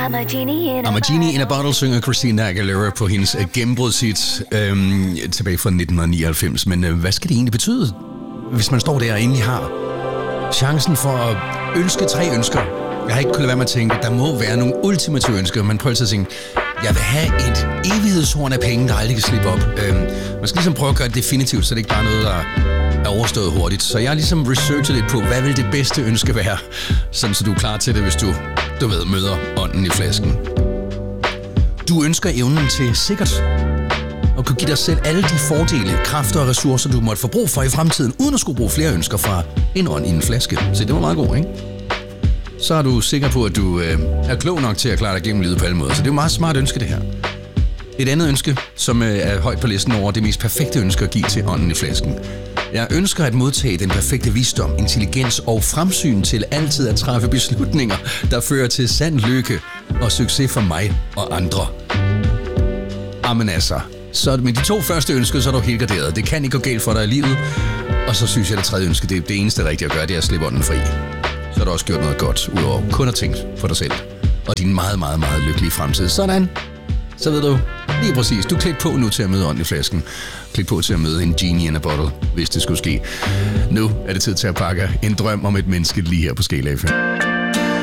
I'm a Genie in a Bottle synger Christina Aguilera på hendes gennembrudshit tilbage fra 1999. Men hvad skal det egentlig betyde, hvis man står der og egentlig har chancen for at ønske 3 ønsker? Jeg har ikke kunnet lade være med at tænke, der må være nogle ultimative ønsker. Man prøver at tænke, jeg vil have et evighedshorn af penge, der aldrig kan slippe op. Man skal ligesom prøve at gøre det definitivt, så det ikke bare er noget, der er overstået hurtigt. Så jeg har ligesom researchet lidt på, hvad vil det bedste ønske være, sådan så du er klar til det, hvis du ved, møder ånden i flasken. Du ønsker evnen til sikkert at kunne give dig selv alle de fordele, kræfter og ressourcer, du måtte få brug for i fremtiden, uden at skulle bruge flere ønsker fra en ånd i en flaske. Så det var meget godt, ikke? Så er du sikker på, at du er klog nok til at klare dig gennem livet på alle måder. Så det er jo meget smart ønske, det her. Et andet ønske, som er højt på listen over det mest perfekte ønske at give til ånden i flasken. Jeg ønsker at modtage den perfekte visdom, intelligens og fremsyn til altid at træffe beslutninger, der fører til sand lykke og succes for mig og andre. Amen altså. Så med de 2 første ønsker, så er du helt garderet. Det kan ikke gå galt for dig i livet. Og så synes jeg, at det 3. ønske, det eneste rigtige at gøre, det er at slippe ånden fri. Så har du også gjort noget godt, udover kun at tænke for dig selv. Og din meget, meget, meget lykkelige fremtid. Sådan. Så ved du lige præcis. Du klik på nu til at møde ånden i flasken. Klik på til at møde en Genie in a Bottle, hvis det skulle ske. Nu er det tid til at pakke en drøm om et menneske lige her på Scala FM.